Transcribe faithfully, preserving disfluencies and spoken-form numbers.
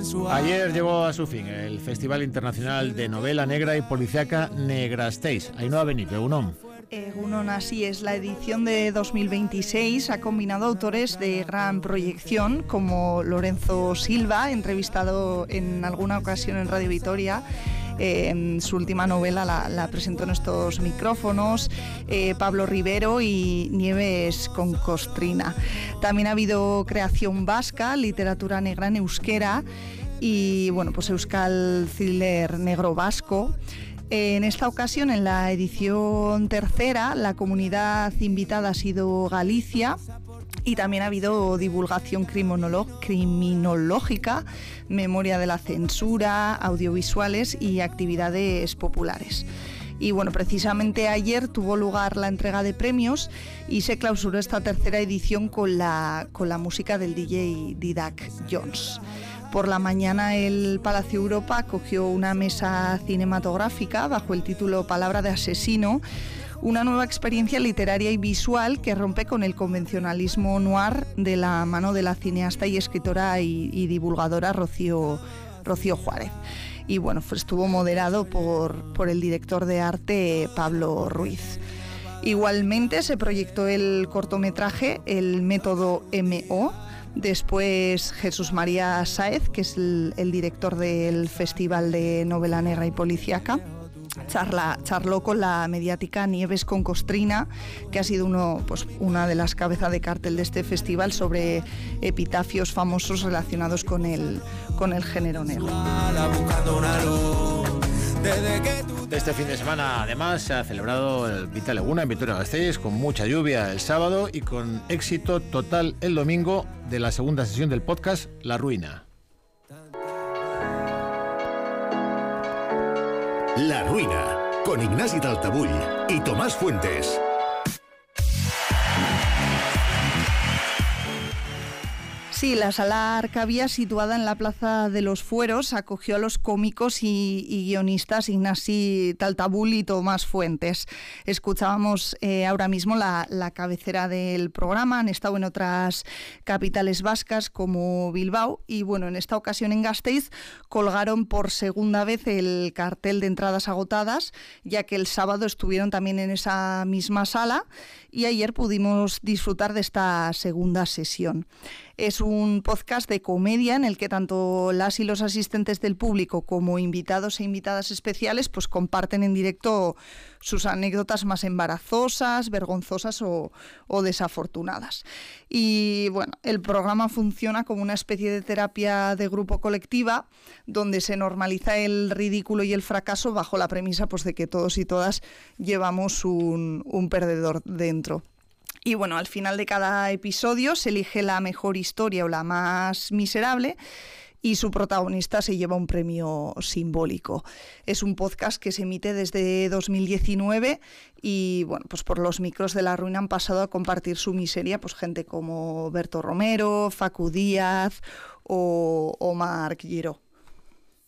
Ayer llegó a su fin el Festival Internacional de Novela Negra y Policíaca Negrasteiz. Ainhoa Benito, egunon. Egunon, así es. La edición de dos mil veintiséis ha combinado autores de gran proyección como Lorenzo Silva, entrevistado en alguna ocasión en Radio Vitoria. Eh, en su última novela la, la presentó en estos micrófonos, eh, Pablo Rivero y Nieves con Costrina. También ha habido creación vasca, literatura negra en euskera y bueno, pues Euskal Thriller Negro Vasco. En esta ocasión, en la edición tercera, la comunidad invitada ha sido Galicia y también ha habido divulgación criminolo- criminológica, memoria de la censura, audiovisuales y actividades populares. Y bueno, precisamente ayer tuvo lugar la entrega de premios y se clausuró esta tercera edición con la, con la música del D J Didac Jones. Por la mañana el Palacio Europa acogió una mesa cinematográfica bajo el título Palabra de asesino, una nueva experiencia literaria y visual que rompe con el convencionalismo noir de la mano de la cineasta y escritora y, y divulgadora Rocío, Rocío Juárez. Y bueno, pues estuvo moderado por, por el director de arte Pablo Ruiz. Igualmente se proyectó el cortometraje El Método M O. Después Jesús María Sáez, que es el, el director del Festival de Novela Negra y Policíaca, charla, charló con la mediática Nieves con Costrina, que ha sido uno, pues, una de las cabezas de cartel de este festival, sobre epitafios famosos relacionados con el, con el género negro. Este fin de semana, además, se ha celebrado el Vita Leguna en Vitoria-Gasteiz, con mucha lluvia el sábado y con éxito total el domingo de la segunda sesión del podcast La Ruina. La Ruina, con Ignasi Taltabull y Tomás Fuentes. Sí, la Sala Arcavia, situada en la Plaza de los Fueros, acogió a los cómicos y, y guionistas Ignasi Taltabull y Tomás Fuentes. Escuchábamos eh, ahora mismo la, la cabecera del programa. Han estado en otras capitales vascas como Bilbao y bueno, en esta ocasión en Gasteiz colgaron por segunda vez el cartel de entradas agotadas, ya que el sábado estuvieron también en esa misma sala y ayer pudimos disfrutar de esta segunda sesión. Es un podcast de comedia en el que tanto las y los asistentes del público como invitados e invitadas especiales pues comparten en directo sus anécdotas más embarazosas, vergonzosas o, o desafortunadas. Y bueno, el programa funciona como una especie de terapia de grupo colectiva donde se normaliza el ridículo y el fracaso bajo la premisa pues de que todos y todas llevamos un, un perdedor dentro. Y bueno, al final de cada episodio se elige la mejor historia o la más miserable y su protagonista se lleva un premio simbólico. Es un podcast que se emite desde dos mil diecinueve y bueno, pues por los micros de La Ruina han pasado a compartir su miseria pues gente como Berto Romero, Facu Díaz o Omar Guiró.